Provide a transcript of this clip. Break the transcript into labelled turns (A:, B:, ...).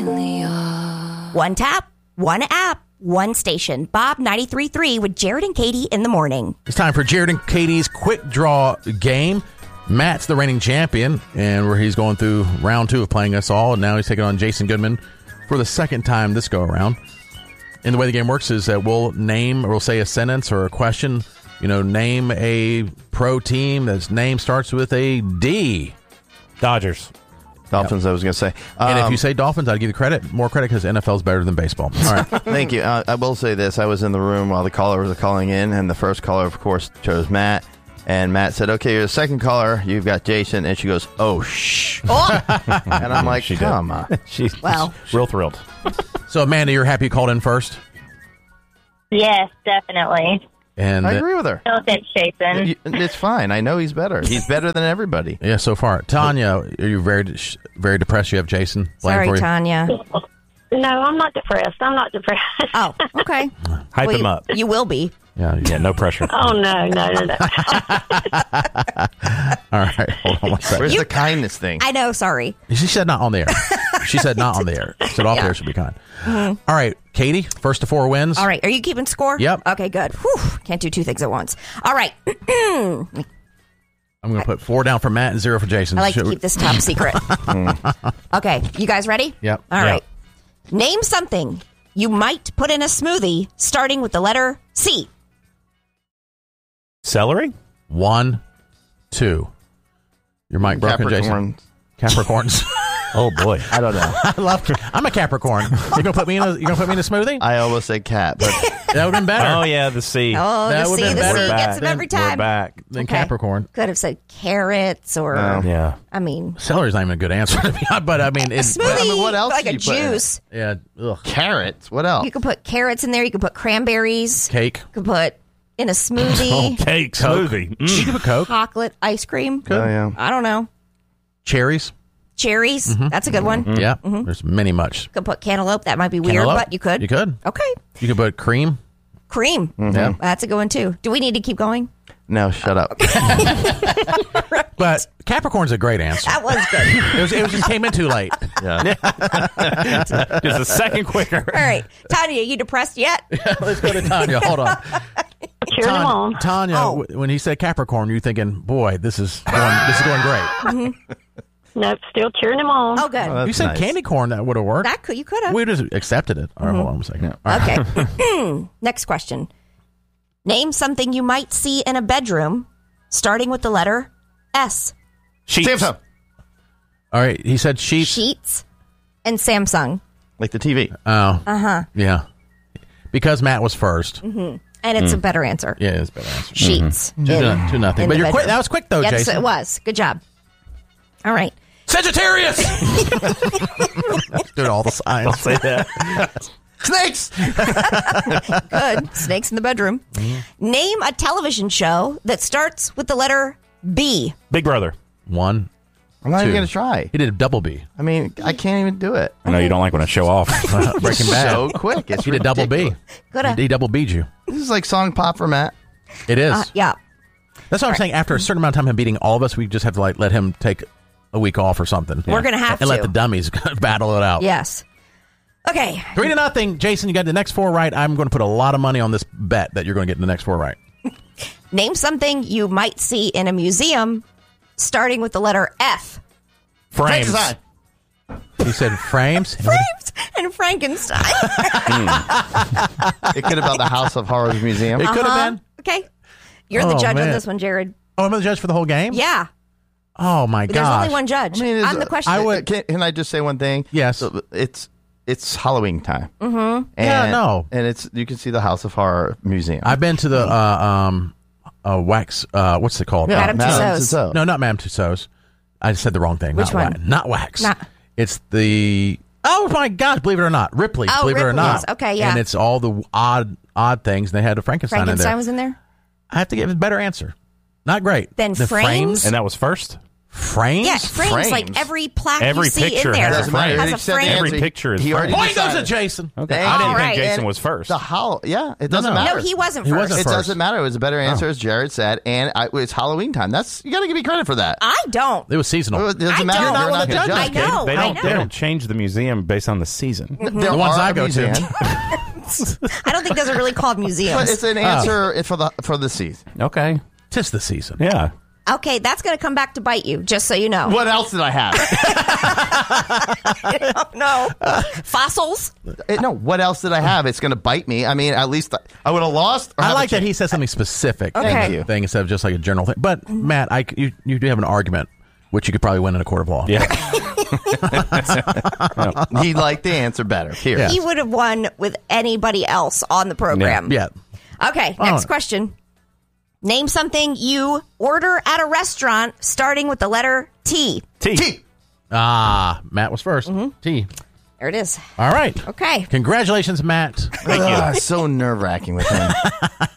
A: One tap, one app, one station. Bob 93.3 with Jared and Katie in the morning.
B: It's time for Jared and Katie's quick draw game. Matt's the reigning champion, and where he's going through round 2 of playing us all, and now he's taking on Jason Goodman for the second time this go around. And the way the game works is that we'll say a sentence or a question. Name a pro team that's name starts with a D.
C: Dodgers.
D: Dolphins, I was going to say.
B: And if you say Dolphins, I'd give you more credit because NFL is better than baseball. All right.
D: Thank you. I will say this. I was in the room while the callers were calling in, and the first caller, of course, chose Matt. And Matt said, okay, you're the second caller. You've got Jason. And she goes, oh, shh.
A: Oh.
D: And I'm like, come on.
C: She's real thrilled.
B: So, Amanda, you're happy you called in first?
E: Yes, definitely.
B: And
D: I agree with her.
E: No offense, Jason.
D: It's fine. I know he's better. He's better than everybody.
B: Yeah, so far. Tanya, are you very, very depressed you have Jason playing for you?
A: Sorry, Tanya.
E: No, I'm not depressed.
A: Oh, okay.
C: Hype him up.
A: You will be.
B: Yeah,
C: no pressure.
E: Oh, no.
B: All right, hold on one second.
D: Where's the kindness thing?
A: I know, sorry.
B: She said not on the air. She said not on the air. She said off the air should be kind. Mm-hmm. All right, Katie, first to 4 wins.
A: All right, are you keeping score?
B: Yep.
A: Okay, good. Whew, can't do 2 things at once. All right.
B: I'm going to put 4 down for Matt and 0 for Jason.
A: I like to keep this top secret. Okay, you guys ready?
B: Yep.
A: All right. Name something you might put in a smoothie starting with the letter C.
C: Celery?
B: 1, 2. Your mic broken, Jason. Capricorns.
C: Oh boy,
D: I don't know.
B: I'm a Capricorn. You gonna put me in a smoothie?
D: I almost said cat, but
B: that would have been better.
C: Oh yeah, the C.
A: Oh,
B: That
A: the
B: would've
A: C.
B: been
A: The
B: better.
A: C gets them every time.
C: We're back.
B: Than
A: Okay.
B: Capricorn.
A: Could have said carrots or,
C: Yeah.
A: I mean,
B: Celery's not even a good answer to be honest, but I mean,
A: a smoothie,
D: what else
A: like
D: do
A: a
D: you put in it?
A: juice.
B: yeah, ugh.
D: carrots. What else?
A: You could put carrots in there. You could put cranberries.
B: Cake.
A: You could put in a smoothie.
C: Cake smoothie.
B: You can put Coke.
A: Chocolate ice cream.
D: Oh, yeah.
A: I don't know.
B: Cherries.
A: Cherries. That's a good one.
B: Yeah, there's many much.
A: You could put cantaloupe. That might be weird,
B: Cantaloupe?
A: but you could.
B: You could.
A: Okay.
B: You could put cream.
A: Cream.
B: Yeah.
A: That's a good one, too. Do we need to keep going?
D: No, shut up.
B: But Capricorn's a great answer.
A: That was good.
B: It just came in too late.
D: Yeah.
C: Just a second quicker.
A: All right. Tanya, you depressed yet?
B: Let's go to Tanya. Hold on.
E: Cheering them on.
B: Tanya,
A: Oh.
B: when he said Capricorn, you're thinking, boy, this is going great.
E: Nope, still cheering them on.
A: Oh, good.
B: You said
D: nice.
B: candy corn, that would have worked.
A: You could have.
B: We just accepted it. All right, hold on a second. All right.
A: Okay. Next question. Name something you might see in a bedroom starting with the letter S.
C: Sheets.
D: Samsung.
B: All right, he said sheets.
A: Sheets and Samsung.
D: Like the TV.
B: Oh. Yeah. Because Matt was first.
A: And it's a better answer.
B: Yeah, it's a better answer.
A: Sheets.
B: 2-0.
A: in
B: But
A: the
B: you're quick.
A: bedroom.
B: That was quick, though,
A: Yes,
B: Jason.
A: it was. Good job. All right.
B: Sagittarius! Doing all the signs.
C: Don't say that.
D: Snakes.
A: Good. Snakes in the bedroom. Name a television show that starts with the letter B.
C: Big Brother.
B: 1,
D: I'm not
B: 2.
D: even going to try.
B: He did a double B.
D: I mean, I can't even do it.
C: I know you don't like when I show off.
B: Breaking Bad.
D: So quick. It's
B: He did double B.
A: Coulda.
B: He double B'd you.
D: This is like song pop for Matt.
B: It is.
A: Yeah.
B: That's what I'm saying. After a certain amount of time him beating all of us, we just have to let him take a week off or something.
A: We're going to have
B: and
A: to.
B: let the dummies battle it out.
A: Yes. Okay.
B: 3-0. Jason, you got the next 4 right. I'm going to put a lot of money on this bet that you're going to get the next 4 right.
A: Name something you might see in a museum starting with the letter F.
C: Frames.
D: Frankenstein.
B: He said frames.
A: Frames and Frankenstein.
D: It could have been the House of Horrors Museum.
B: It could have been.
A: Okay. You're the
B: Oh,
A: judge on
B: man.
A: this one, Jared.
B: Oh, I'm the judge for the whole game?
A: Yeah.
B: Oh, my
A: There's
B: gosh.
A: only one judge.
D: I mean,
A: I'm the question.
B: I would-
D: Can I just say one thing?
B: Yes.
D: So it's Halloween time. Mm-hmm.
B: Yeah, no.
D: And you can see the House of Horror Museum.
B: I've been to the wax. What's it called?
A: Madame Tussauds.
B: No, not Madame Tussauds. I said the wrong thing.
A: Which
B: not
A: one?
B: Not wax.
A: Not-
B: It's the. Oh my gosh! Believe it or not, Ripley's.
A: Oh,
B: believe it or
A: Ripley's.
B: not.
A: Okay, yeah.
B: And it's all the odd things. They had a Frankenstein in
A: Frankenstein
B: there.
A: was in there?
B: I have to give a better answer. Not great.
A: Then
B: the
A: frames?
C: And that was first?
B: Frames?
A: Yeah, frames. Like
D: Frames.
A: every plaque
C: Every
A: you see
C: picture
A: in there
C: has a frame.
A: has a
D: He said the
A: frame.
D: answer.
C: Every picture is
D: He already
C: framed.
B: Point goes to
D: decided.
B: Jason.
C: Okay.
D: Thank
C: I didn't
A: you.
C: think Jason
D: And
C: was first.
D: The hollow, yeah, it doesn't
B: no.
D: matter.
A: No, he wasn't
B: He
A: first.
B: wasn't
D: It
B: first.
D: doesn't matter. It was a better answer, as Jared said, and it was Halloween time. You got to give me credit for that.
A: I don't.
B: It was seasonal.
D: It doesn't
A: I
D: matter.
A: don't.
D: They're
A: You're
D: not
A: not
D: the
A: one of the
D: judge.
A: judges. I know.
C: They don't.
A: I
C: They
A: know.
C: don't change the museum based on the season.
D: There
B: The ones
D: are
B: I go to.
D: museums,
A: I don't think those are really called
D: but
A: museums.
D: it's an answer for the season.
C: Okay.
B: Tis the season.
C: Yeah.
A: Okay, that's going to come back to bite you, just so you know.
D: What else did I have?
A: No. Fossils?
D: No, what else did I have? It's going to bite me. I mean, at least I would have lost. Or
B: I
D: have
B: like
D: a
B: that he said something specific.
A: Okay.
D: Thank you.
B: Thing instead of just like a general thing. But Matt, you do have an argument, which you could probably win in a court of law.
C: Yeah.
D: He liked the answer better. Here.
B: Yeah.
A: He would have won with anybody else on the program.
B: Yeah.
A: Okay, next question. Name something you order at a restaurant starting with the letter T.
C: T.
B: Matt was 1st. T.
A: There it is.
B: All right.
A: Okay.
B: Congratulations, Matt.
C: Thank you.
D: So nerve-wracking with him.